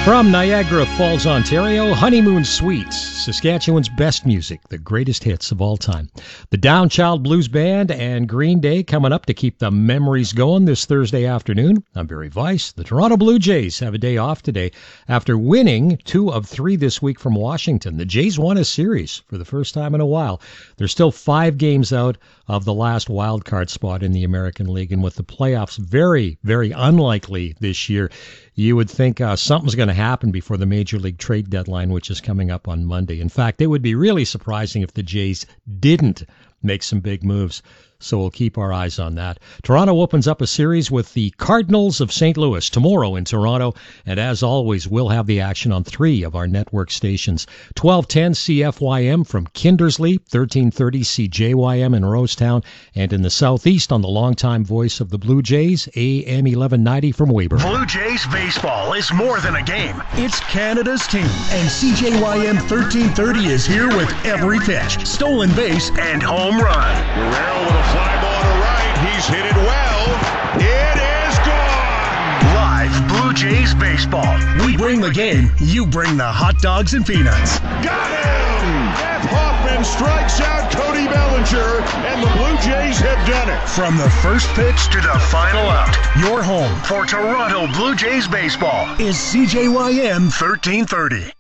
From Niagara Falls, Ontario, Honeymoon Suites, Saskatchewan's best music, the greatest hits of all time. The Downchild Blues Band and Green Day coming up to keep the memories going this Thursday afternoon. I'm Barry Weiss. The Toronto Blue Jays have a day off today after winning 2 of 3 this week from Washington. The Jays won a series for the first time in a while. They're still 5 games out of the last wild card spot in the American League, and with the playoffs very, very unlikely this year, you would think something's going to happen before the Major League trade deadline, which is coming up on Monday. In fact, it would be really surprising if the Jays didn't make some big moves. So we'll keep our eyes on that. Toronto opens up a series with the Cardinals of St. Louis tomorrow in Toronto. And as always, we'll have the action on 3 of our network stations. 1210 CFYM from Kindersley, 1330 CJYM in Rosetown, and in the southeast on the longtime voice of the Blue Jays, AM 1190 from Weber. Blue Jays baseball is more than a game. It's Canada's team. And CJYM 1330 is here with every pitch, stolen base, and home run. Guerrero with a fly ball to right. He's hit it well. It is gone. Live Blue Jays baseball. We bring the game. You bring the hot dogs and peanuts. Got him! Jeff Hoffman strikes out Cody Bellinger, and the Blue Jays have done it. From the first pitch to the final out, your home for Toronto Blue Jays baseball is CJYM 1330.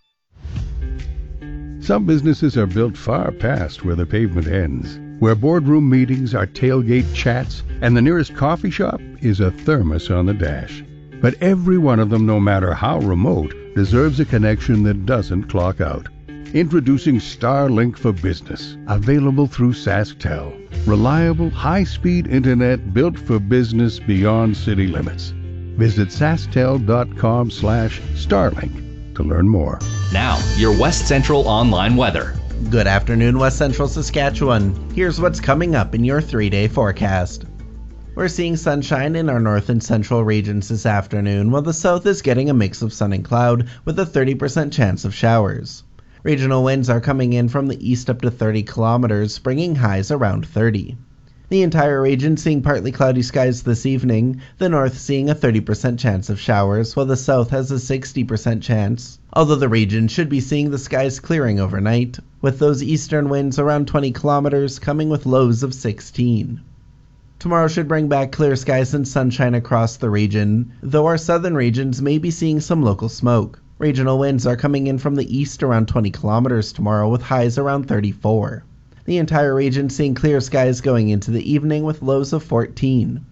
Some businesses are built far past where the pavement ends, where boardroom meetings are tailgate chats, and the nearest coffee shop is a thermos on the dash. But every one of them, no matter how remote, deserves a connection that doesn't clock out. Introducing Starlink for Business, available through SaskTel. Reliable, high-speed internet built for business beyond city limits. Visit SaskTel.com/Starlink to learn more. Now, your West Central online weather. Good afternoon, West Central Saskatchewan. Here's what's coming up in your 3-day forecast. We're seeing sunshine in our north and central regions this afternoon, while the south is getting a mix of sun and cloud with a 30% chance of showers. Regional winds are coming in from the east up to 30 kilometers, bringing highs around 30. The entire region seeing partly cloudy skies this evening, the north seeing a 30% chance of showers, while the south has a 60% chance, although the region should be seeing the skies clearing overnight, with those eastern winds around 20 kilometers coming with lows of 16. Tomorrow should bring back clear skies and sunshine across the region, though our southern regions may be seeing some local smoke. Regional winds are coming in from the east around 20 kilometers tomorrow with highs around 34. The entire region seeing clear skies going into the evening with lows of 14.